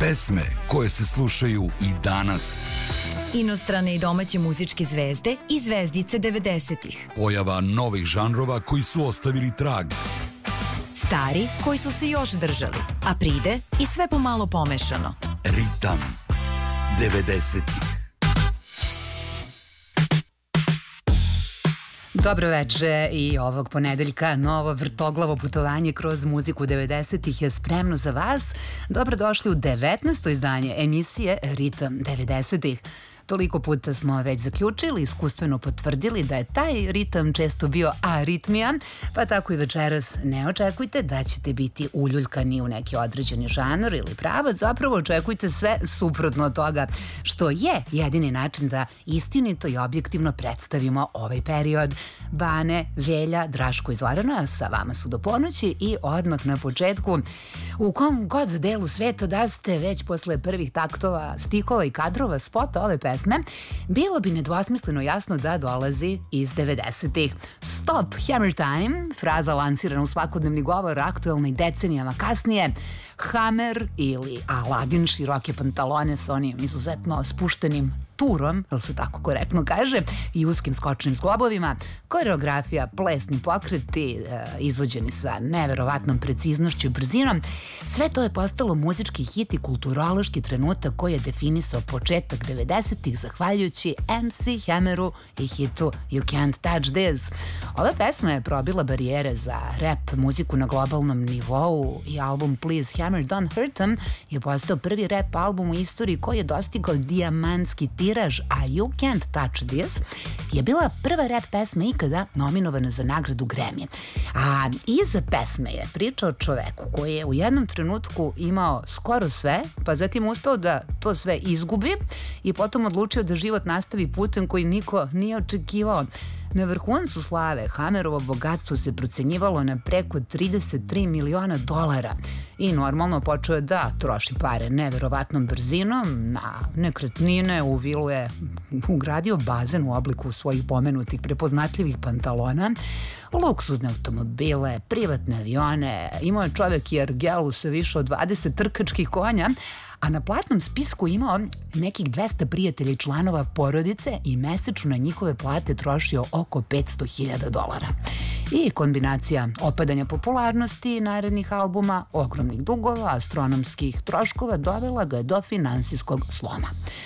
Pesme koje se slušaju i danas. Inostrane i domaće muzičke zvezde i zvezdice 90-ih. Pojava novih žanrova koji su ostavili trag. Stari koji su se još držali, a pride i sve pomalo pomešano. Ritam 90-ih. Dobro veče i ovog ponedeljka novo vrtoglavo putovanje kroz muziku 90-ih je spremno za vas. Dobrodošli u 19. izdanje emisije Ritam 90-ih. Toliko puta smo već zaključili, iskustveno potvrdili da je taj ritam često bio aritmija, pa tako i večeras ne očekujte da ćete biti uljuljkani u neki određeni žanr ili pravac, zapravo očekujte sve suprotno od toga, što je jedini način da istinito i objektivno predstavimo ovaj period. Bane, Velja, Draško i Zorana sa vama su do ponoći i odmah na početku, u kom god delu sveta da ste već posle prvih taktova, stihova i kadrova spota ove pesme, bilo bi nedvosmisleno jasno da dolazi iz 90-ih. Stop Hammer Time, fraza lansirana u svakodnevni govor, aktuelna i decenijama kasnije. Hammer ili Aladin, široke pantalone sa onim izuzetno spuštenim turom, ili se tako korektno kaže, i uskim skočnim zglobovima, koreografija, plesni pokreti, izvođeni sa neverovatnom preciznošću i brzinom. Sve to je postalo muzički hit i kulturološki trenutak koji je definisao početak 90-ih zahvaljujući MC Hammeru i hitu You Can't Touch This. Ova pesma je probila barijere za rap muziku na globalnom nivou i album Please Hammer Don't Hurt 'Em je postao prvi rap album u istoriji koji je dostigao dijamantski tiraž, a You Can't Touch This je bila prva rap pesma ikada nominovana za nagradu Grammy. A iza pesme je priča o čoveku koji je u jednom trenutku imao skoro sve, pa zatim uspeo da to sve izgubi i potom odlučio da život nastavi putem koji niko nije očekivao. Na vrhuncu slave Hammerovo bogatstvo se procenjivalo na preko 33 miliona dolara i normalno počeo je da troši pare neverovatnom brzinom na nekretnine, u vilu je ugradio bazen u obliku svojih pomenutih prepoznatljivih pantalona, luksuzne automobile, privatne avione, imao je čovek i ergelu sa više od 20 trkačkih konja, a na platnom spisku imao nekih 200 prijatelja i članova porodice i mesečno na njihove plate trošio oko 500.000 dolara. I kombinacija opadanja popularnosti narednih albuma, ogromnih dugova, astronomskih troškova dovela ga je do finansijskog sloma.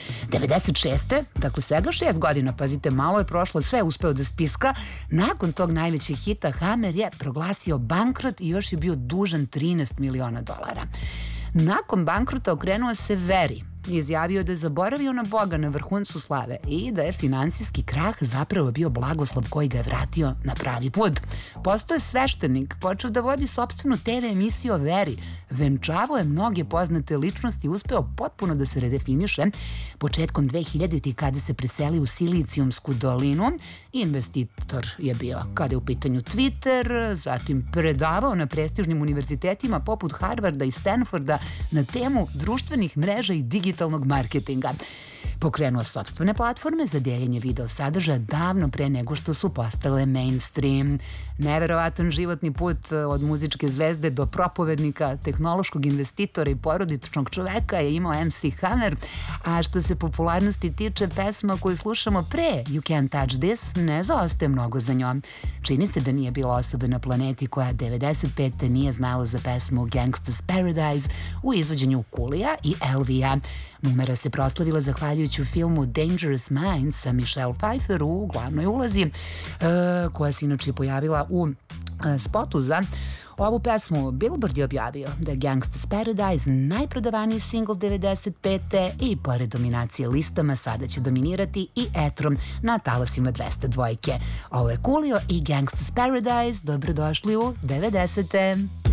96. dakle svega 6 godina, pazite, malo je prošlo, sve uspeo da spiska. Nakon tog najvećeg hita Hammer je proglasio bankrot i još je bio dužan 13 miliona dolara. Nakon bankrota okrenuo se veri i izjavio da je zaboravio na Boga na vrhuncu slave i da je finansijski krah zapravo bio blagoslov koji ga je vratio na pravi put. Postao je sveštenik, počeo da vodi sopstvenu TV emisiju o veri, venčavao je mnoge poznate ličnosti i uspeo potpuno da se redefiniše početkom 2000-ih kada se preseli u Silicijumsku dolinu. Investitor je bio kada je u pitanju Twitter, zatim predavao na prestižnim univerzitetima poput Harvarda i Stanforda na temu društvenih mreža i digitalnog marketinga. Pokrenuo sopstvene platforme za deljenje video sadržaja davno pre nego što su postale mainstream. Neverovatan životni put od muzičke zvezde do propovednika, tehnološkog investitora i porodičnog čoveka je imao MC Hammer, a što se popularnosti tiče, pesma koju slušamo pre You Can't Touch This ne zaostaje mnogo za njom. Čini se da nije bila osoba na planeti koja 95. nije znala za pesmu Gangsta's Paradise u izvođenju Coolija i LV-a. Numera se proslavila zahvaljujući u filmu Dangerous Minds sa Michelle Pfeiffer u glavnoj ulozi, koja se inače pojavila u spotu za ovu pesmu. Billboard je objavio da je Gangsta's Paradise najprodavaniji singl 95. i pored dominacije listama sada će dominirati i etrom na talasima 202. Ovo je Coolio i Gangsta's Paradise, dobrodošli u 90.